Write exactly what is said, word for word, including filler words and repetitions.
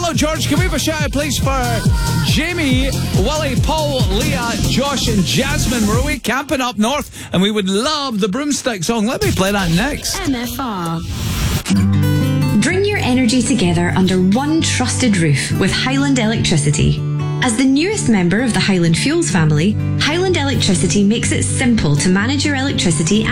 Hello, George. Can we have a shout out, please, for Jamie, Willie, Paul, Leah, Josh, and Jasmine? We're away camping up north, and we would love the Broomstick song. Let me play that next. M F R. Bring your energy together under one trusted roof with Highland Electricity. As the newest member of the Highland Fuels family, Highland Electricity makes it simple to manage your electricity